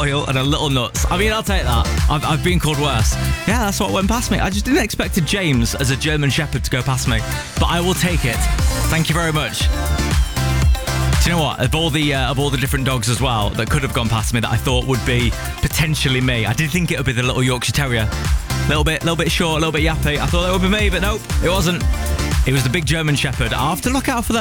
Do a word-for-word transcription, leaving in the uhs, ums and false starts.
loyal and a little nuts. I mean, I'll take that. I've, I've been called worse. Yeah, that's what went past me. I just didn't expect a James as a German Shepherd to go past me, but I will take it. Thank you very much. Do you know what? Of all the uh, of all the different dogs as well that could have gone past me that I thought would be potentially me, I did think it would be the little Yorkshire Terrier. A little bit, little bit short, a little bit yappy. I thought it would be me, but nope, it wasn't. It was the big German Shepherd. I'll have to look out for that.